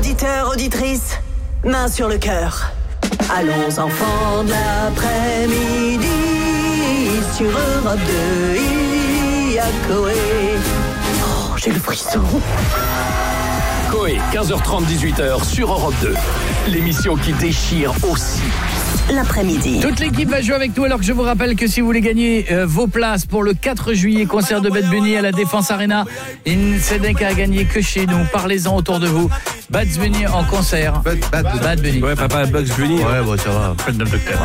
auditeurs, auditrices, main sur le cœur. Allons enfants de l'après-midi, sur Europe 2, il y a Coé. Oh, j'ai le frisson. Coé, 15h30, 18h sur Europe 2. L'émission qui déchire aussi l'après-midi. Toute l'équipe va jouer avec nous, alors que je vous rappelle que si vous voulez gagner vos places pour le 4 juillet, concert de Bad Bunny à la Défense Arena, il ne s'est qu'à gagner que chez nous. Parlez-en autour de vous. Bad Bunny en concert. Bad Bunny. Ouais, papa Bugs Bunny. Ouais, bon, ça va. Faites notre docteur.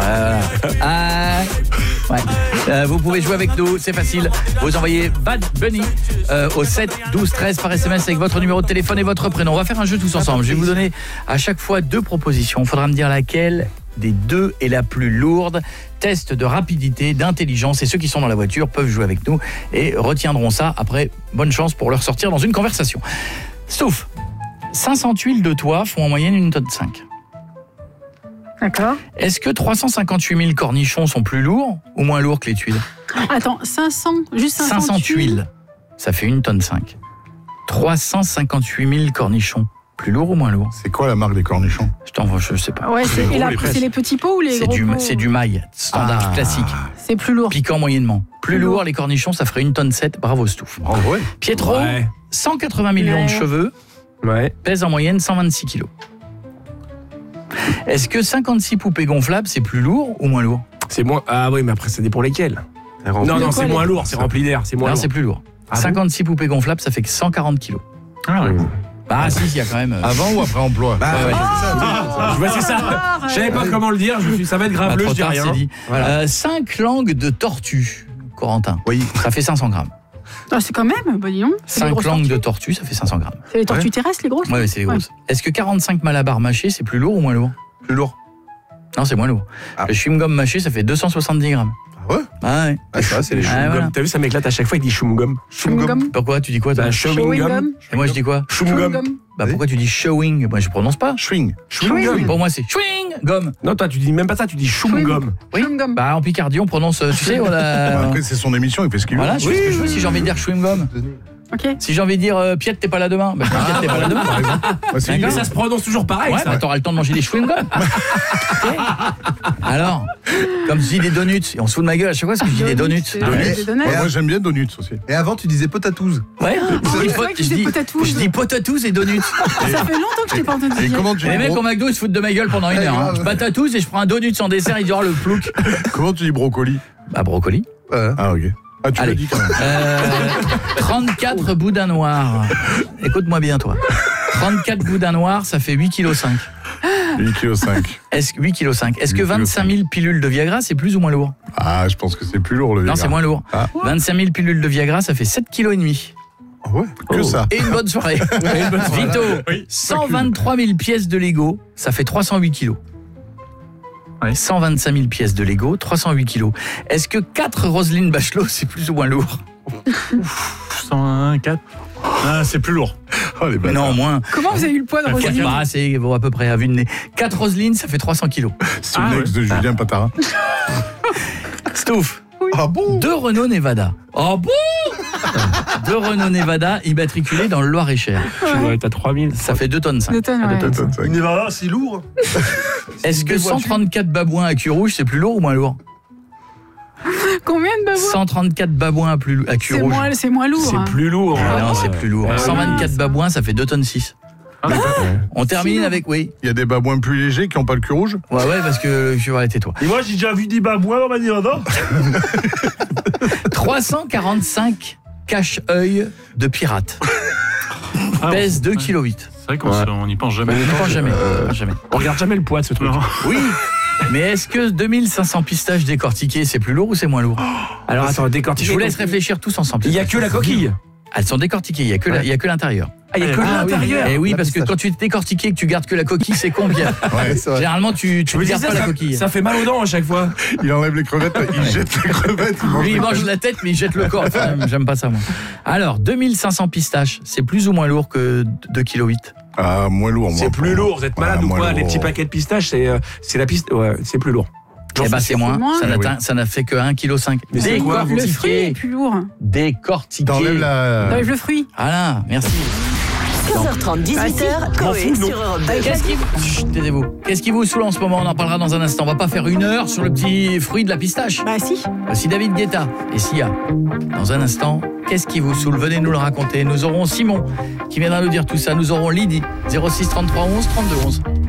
Ouais. Vous pouvez jouer avec nous, c'est facile. Vous envoyez Bad Bunny au 7 12 13 par SMS avec votre numéro de téléphone et votre prénom. On va faire un jeu tous ensemble. Je vais vous donner à chaque fois 2 propositions. Il faudra me dire laquelle des 2 est la plus lourde. Test de rapidité, d'intelligence, et ceux qui sont dans la voiture peuvent jouer avec nous et retiendront ça. Après, bonne chance pour leur sortir dans une conversation. Sauf 500 tuiles de toit font en moyenne 1,5 tonne. D'accord. Est-ce que 358 000 cornichons sont plus lourds ou moins lourds que les tuiles? Attends, 500 tuiles, ça fait 1,5 tonne. 358 000 cornichons, plus lourds ou moins lourds? C'est quoi la marque des cornichons? Je sais pas. Ouais, c'est les petits pots ou les gros pots? C'est du maille, standard, classique. C'est plus lourd. Piquant moyennement. Plus lourd, les cornichons, ça ferait 1,7 tonne. Bravo, Stouff. Oh, ouais. Pietro, 180 millions de cheveux, pèse en moyenne 126 kilos. Est-ce que 56 poupées gonflables, c'est plus lourd ou moins lourd? C'est moins. Ah oui, mais après, ça dépend lesquelles. Non, c'est moins lourd, c'est rempli d'air. C'est moins lourd. C'est plus lourd. 56 poupées gonflables, ça fait que 140 kilos. Ah oui. Ah si, il y a quand même... Avant ou après emploi? C'est ça. Je savais pas comment le dire, ça va être grave, je dis rien. Dit. Voilà. 5 langues de tortue, Corentin. Oui. Ça fait 500 grammes. Ah, c'est quand même, dis donc. 5 langues de tortue, ça fait 500 grammes. C'est les tortues terrestres, les grosses? Ouais, c'est les grosses. Est-ce que 45 malabars mâchés, c'est plus lourd ou moins lourd? Plus lourd. Non, c'est moins lourd. Le chewing-gum mâché, ça fait 270 grammes. Ah ouais? Ah ouais. Ah, ça, c'est les chewing-gum. Voilà. T'as vu, ça m'éclate à chaque fois, il dit chewing-gum. Chewing-gum. Pourquoi? Tu dis quoi, toi? Chewing-gum. Et moi, je dis quoi? Chewing-gum. Bah, pourquoi tu dis chewing? Moi, je prononce pas. Chewing. Chewing-gum. Pour moi, c'est chewing-gum. Non, toi, tu dis même pas ça, tu dis chewing-gum. Oui. Bah, en Picardie, on prononce, tu sais, on a... Après, c'est son émission, il fait ce qu'il veut. Voilà, je fais ce que je veux. Si j'ai envie de dire chewing-gum. Ok. Si j'ai envie de dire Piet, t'es pas là demain, bah, Piet, t'es pas là demain, par exemple. Mais ça se prononce toujours pareil, ouais, ça. bah, t'auras le temps de manger des chewing-gums. Okay. Alors, comme je dis des donuts, et on se fout de ma gueule à chaque fois parce que je dis des donuts. Moi, j'aime bien donuts aussi. Et avant, tu disais potatouze. Ouais, je dis potatouze et donuts. Ça fait longtemps que je t'ai pas entendu dire. Les mecs au McDo, ils se foutent de ma gueule pendant 1 heure. Hein. Je patatouze et je prends un donut sans dessert, ils diront le plouc. Comment tu dis brocoli? Bah, brocoli. Ah, ok. Ah, tu l'as dit quand même. 34 boudins noirs. Écoute-moi bien, toi. 34 boudins noirs, ça fait 8,5 kg. 8,5 kg. 8,5 kg. Est-ce que 25 000 pilules de Viagra, c'est plus ou moins lourd? Ah, je pense que c'est plus lourd, le Viagra. Non, c'est moins lourd. 25 000 pilules de Viagra, ça fait 7,5 kg. Ah ouais, que ça. Et une bonne soirée. Vito, 123 000 pièces de Lego, ça fait 308 kg. 125 000 pièces de Lego, 308 kilos. Est-ce que 4 Roselyne Bachelot, c'est plus ou moins lourd? 101, 4. Ah, c'est plus lourd. Oh, les bâtards. Non, moins. Comment vous avez eu le poids de Roselyne? Bah, c'est à peu près à vue de nez. 4 Roselyne, ça fait 300 kilos. C'est l'ex de Julien Patarin. Stouff. Ah bon? 2 Renault Nevada. Ah bon? 2 Renault Nevada immatriculés dans le Loir-et-Cher. Tu dois être à 3000. Ça fait 2,5 tonnes. 2 tonnes, ouais. Une Nevada, c'est lourd. Est-ce que 134 babouins à cul rouge, c'est plus lourd ou moins lourd? Combien de babouins? 134 babouins à cul rouge. C'est moins lourd. C'est plus lourd. Non, c'est plus lourd. 124 babouins, ça fait 2,6 tonnes. On termine avec, oui. Il y a des babouins plus légers qui n'ont pas le cul rouge? Ouais, parce que je vais arrêter toi. Et moi, j'ai déjà vu des babouins dans ma Nevada. 345 cache-œil de pirates. Pèse 2,8 kg. C'est vrai qu'on n'y pense jamais. On n'y pense jamais. On regarde jamais le poids de ce truc. Oui. Mais est-ce que 2500 pistaches décortiquées, c'est plus lourd ou c'est moins lourd? Alors attends, décortiquer. Je vous laisse réfléchir tous ensemble. Il n'y a que la coquille. Elles sont décortiquées, il y a que l'intérieur. Ah, il n'y a que l'intérieur. Et oui, parce que quand tu es décortiqué et que tu gardes que la coquille, c'est con, Pierre. Ouais, c'est vrai. Généralement, tu ne gardes pas la coquille. Ça fait mal aux dents à chaque fois. Il enlève les crevettes, il jette les crevettes. Lui, il mange la tête, mais il jette le corps. Enfin, j'aime pas ça, moi. Alors, 2500 pistaches, c'est plus ou moins lourd que 2,8 kg? Ah, moins lourd, moi. C'est plus lourd, vous êtes malade ou quoi? Les petits paquets de pistaches, c'est la piste. Ouais, c'est plus lourd. Eh ben c'est moins, ça n'a fait que 1,5 kg. Mais c'est quoi? Le fruit est plus lourd. Décortiqué. T'enlèves le fruit. Voilà, merci. 15h30, 18h, Coé sur Europe 2. Taisez-vous. Qu'est-ce qui vous saoule en ce moment? On en parlera dans un instant. On va pas faire 1 heure sur le petit fruit de la pistache. Bah si. Voici David Guetta et Sia. Dans un instant, qu'est-ce qui vous saoule? Venez nous le raconter. Nous aurons Simon qui viendra nous dire tout ça. Nous aurons Lydie, 06 33 11 32 11.